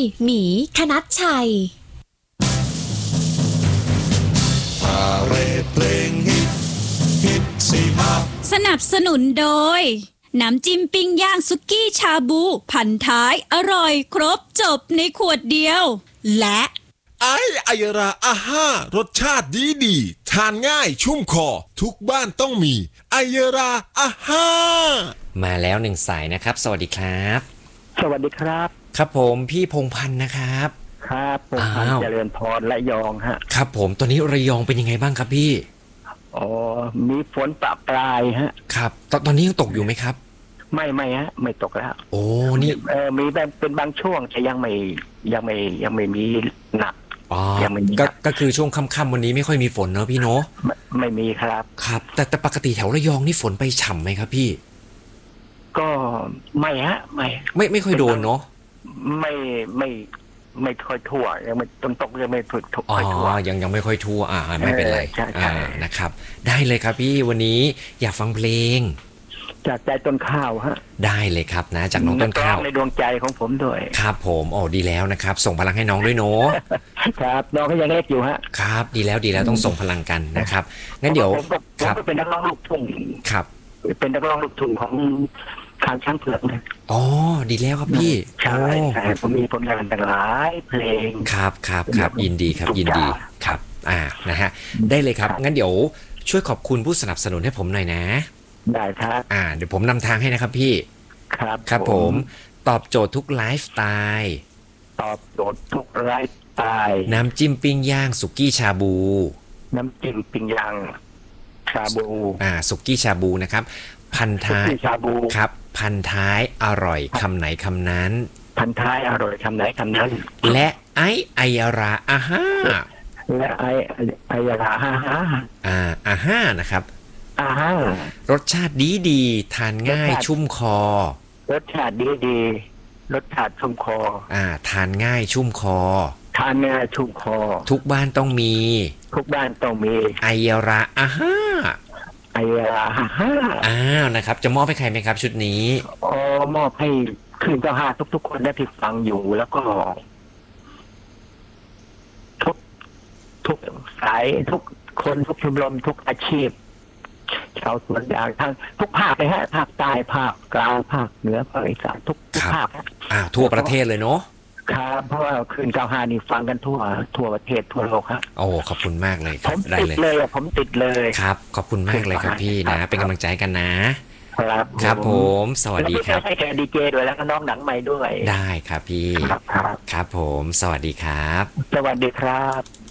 หมีคณัชชัยพาเรดเพลงฮิตสีมาสนับสนุนโดยน้ำจิ้มปิ้งย่างสุกี้ชาบูพันท้ายอร่อยครบจบในขวดเดียวและไอราอาห้ารสชาติดีทานง่ายชุ่มคอทุกบ้านต้องมีไอราอาห้ามาแล้วหนึ่งสายนะครับสวัสดีครับสวัสดีครับครับผมพี่พงษ์พันธ์นะครับครับพงษ์พันธ์เจริญพรระยองฮะครับผมตอนนี้ระยองเป็นยังไงบ้างครับพี่อ๋อมีฝนปะปลายฮะครับตอนนี้ยังตกอยู่ไหมครับไม่ฮะไม่ตกแล้วโอ้นี่มีแบบเป็นบางช่วงแต่ยังไม่มีหนักอ๋อก็คือช่วงค่ำๆวันนี้ไม่ค่อยมีฝนเนอะพี่เนาะไม่มีครับครับแต่ปกติแถวระยองนี่ฝนไปฉ่ำไหมครับพี่ก็ไม่ฮะไม่ค่อยโดนเนาะไม่ค่อยทั่วยังไม่ตกยังไม่ค่อยทั่วยังไม่ค่อยทั่วไม่เป็นไรนะครับได้เลยครับพี่วันนี้อยากฟังเพลงจากใจต้นข้าวฮะได้เลยครับนะจากน้องต้นข้าวในดวงใจของผมด้วยครับผมดีแล้วนะครับส่งพลังให้น้องด้วยเนาะครับน้องก็ยังเล็กอยู่ฮะครับดีแล้วต้องส่งพลังกันนะครับงั้นเดี๋ยวผมก็เป็นนักร้องลูกทุ่งครับเป็นนักร้องลูกทุ่งของทางช้างเผือกนะดีแล้วครับพี่ใช่ผมมีผลงานต่างหลายเพลงครับยินดีครับยินดีครับนะฮะได้เลยครับงั้นเดี๋ยวช่วยขอบคุณผู้สนับสนุนให้ผมหน่อยนะได้ครับเดี๋ยวผมนำทางให้นะครับพี่ครับผมตอบโจทย์ทุกไลฟ์สไตล์ตอบโจทย์ทุกไลฟ์สไตล์น้ำจิ้มปิ้งย่างสุกี้ชาบูน้ำจิ้มปิ้งย่างชาบูสุกี้ชาบูนะครับพันท้ายชาบูครับพันท้ายอร่อยคำไหนคำนั้นพันท้ายอร่อยคำไหนคำนั้นและไอราอาห้าและไอราอาห้านะครับรสชาติดีทานง่ายชุ่มคอรสชาติดีรสชาติชุ่มคอทานง่ายชุ่มคอทานง่ายชุ่มคอทุกบ้านต้องมีไอราอาห้านะครับจะมอบให้ใครไหมครับชุดนี้มอบให้คืนเจ้าห้าทุกคนได้ที่ฟังอยู่แล้วก็ทุกสายทุกคนทุกชมรมทุกอาชีพชาวสวนยางทั้งทุกภาคเลยฮะภาคใต้ภาคกลางภาคเหนือภาคอีสานทุกภาคทั่วประเทศเลยเนาะครับเพราะว่าคืน95นี่ฟังกันทั่วประเทศทั่วโลกครับขอบคุณมากเลยครับได้เลยผมติดเลยครับขอบคุณมากเลยครับพี่นะเป็นกำลังใจกันนะครับผมสวัสดีครับให้แกดีเจด้วยแล้วก็น้องหนังใหม่ด้วยได้ครับพี่ครับผมสวัสดีครับสวัสดีครับ